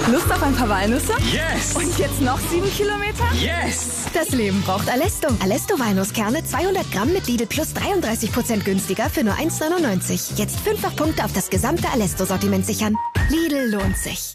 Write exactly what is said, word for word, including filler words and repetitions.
Lust auf ein paar Walnüsse? Yes! Und jetzt noch sieben Kilometer? Yes! Das Leben braucht Alesto. Alesto Walnusskerne zweihundert Gramm mit Lidl Plus dreiunddreißig Prozent günstiger für nur eins neunundneunzig. Jetzt fünffach Punkte auf das gesamte Alesto-Sortiment sichern. Lidl lohnt sich.